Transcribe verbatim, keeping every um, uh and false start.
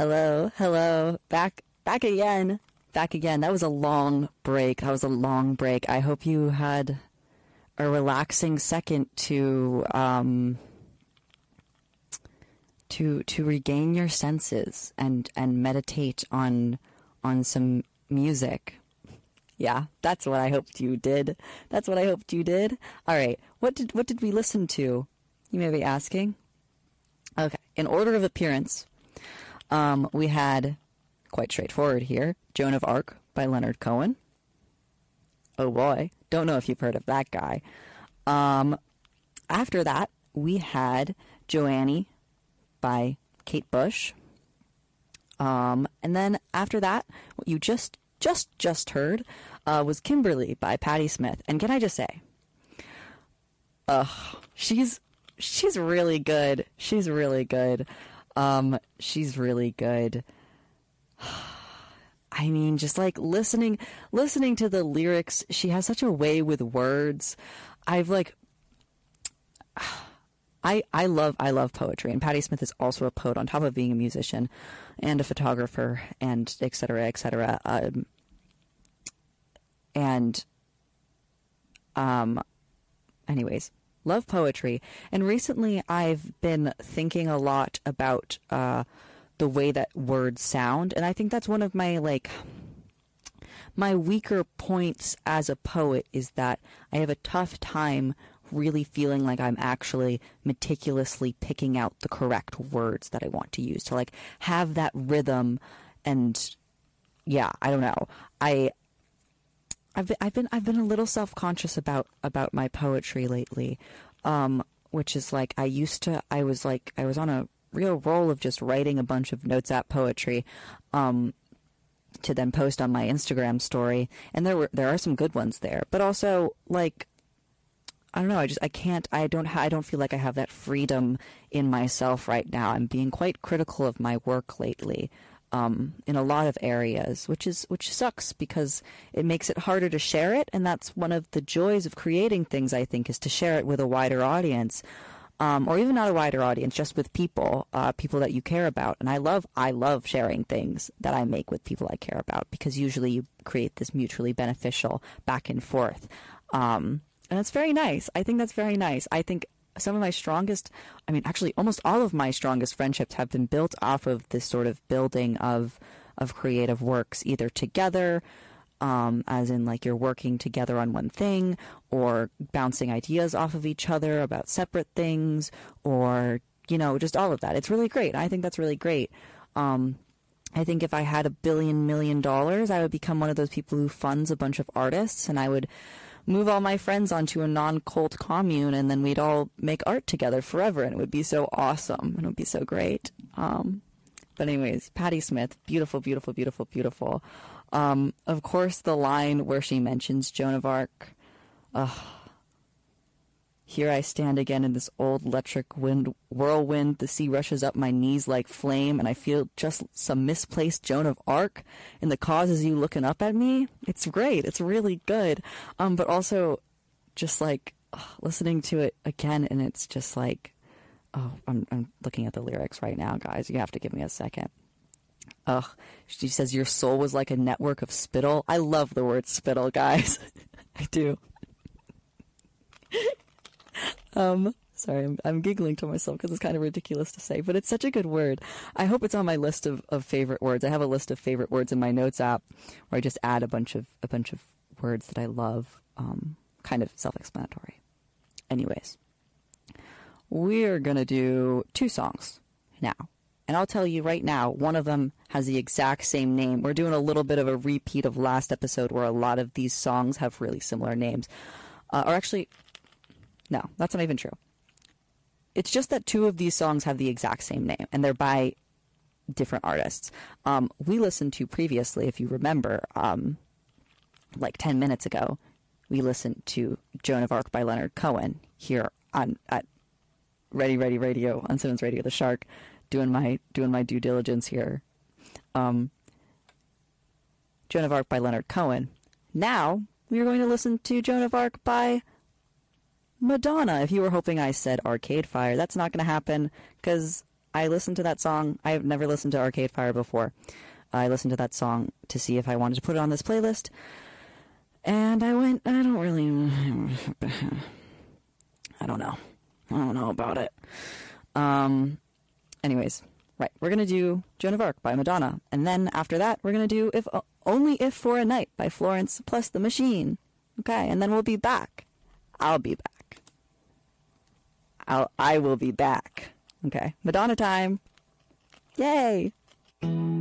Hello, hello, back, back again, back again. That was a long break. That was a long break. I hope you had a relaxing second to, um, to, to regain your senses and, and meditate on, on some music. Yeah, that's what I hoped you did. That's what I hoped you did. All right. What did, what did we listen to? You may be asking. Okay. In order of appearance, Um, we had, quite straightforward here, Joan of Arc by Leonard Cohen. Oh boy, don't know if you've heard of that guy. Um, after that, we had Joannie by Kate Bush. Um, and then after that, what you just, just, just heard uh, was Kimberly by Patti Smith. And can I just say, uh, she's, she's really good. She's really good. Um, she's really good. I mean, just like listening, listening to the lyrics, she has such a way with words. I've like, I, I love, I love poetry, and Patti Smith is also a poet on top of being a musician and a photographer and et cetera, et cetera. Um, and, um, anyways. Love poetry. And recently I've been thinking a lot about uh, the way that words sound. And I think that's one of my, like, my weaker points as a poet is that I have a tough time really feeling like I'm actually meticulously picking out the correct words that I want to use to, like, have that rhythm. And yeah, I don't know. I... I've been, I've been, I've been a little self-conscious about, about my poetry lately, um, which is like, I used to, I was like, I was on a real roll of just writing a bunch of notes app poetry, um, to then post on my Instagram story. And there were, there are some good ones there, but also like, I don't know, I just, I can't, I don't, ha- I don't feel like I have that freedom in myself right now. I'm being quite critical of my work lately. Um, in a lot of areas, which is which sucks because it makes it harder to share it, and that's one of the joys of creating things, I think, is to share it with a wider audience, um, or even not a wider audience, just with people, uh, people that you care about. And I love I love sharing things that I make with people I care about, because usually you create this mutually beneficial back and forth, um, and it's very nice. I think that's very nice. I think some of my strongest, I mean, actually almost all of my strongest friendships have been built off of this sort of building of, of creative works, either together, um, as in like you're working together on one thing, or bouncing ideas off of each other about separate things, or, you know, just all of that. It's really great. I think that's really great. Um, I think if I had a billion million dollars, I would become one of those people who funds a bunch of artists, and I would move all my friends onto a non-cult commune, and then we'd all make art together forever, and it would be so awesome, and it would be so great. Um, but anyways, Patti Smith, beautiful, beautiful, beautiful, beautiful. Um, of course, the line where she mentions Joan of Arc, ugh. Here I stand again in this old electric wind whirlwind. The sea rushes up my knees like flame, and I feel just some misplaced Joan of Arc. And the cause is you looking up at me. It's great. It's really good. Um, but also, just like ugh, listening to it again, and it's just like, oh, I'm I'm looking at the lyrics right now, guys. You have to give me a second. Ugh, she says your soul was like a network of spittle. I love the word spittle, guys. I do. Um, sorry, I'm, I'm giggling to myself because it's kind of ridiculous to say, but it's such a good word. I hope it's on my list of, of favorite words. I have a list of favorite words in my notes app where I just add a bunch of, a bunch of words that I love. Um, kind of self-explanatory. Anyways, we're going to do two songs now. And I'll tell you right now, one of them has the exact same name. We're doing a little bit of a repeat of last episode where a lot of these songs have really similar names. Uh, or actually... No, that's not even true. It's just that two of these songs have the exact same name, and they're by different artists. Um, we listened to previously, if you remember, um, like ten minutes ago, we listened to Joan of Arc by Leonard Cohen here on at Ready Ready Radio on Simmons Radio, the Shark, doing my doing my due diligence here. Um, Joan of Arc by Leonard Cohen. Now we are going to listen to Joan of Arc by Madonna. If you were hoping I said Arcade Fire, that's not going to happen because I listened to that song. I've never listened to Arcade Fire before. I listened to that song to see if I wanted to put it on this playlist. And I went, I don't really, I don't know. I don't know about it. Um, anyways, right. We're going to do Joan of Arc by Madonna. And then after that, we're going to do If Only If for a Night by Florence plus the Machine. Okay. And then we'll be back. I'll be back. I'll, I will be back. Okay. Madonna time. Yay.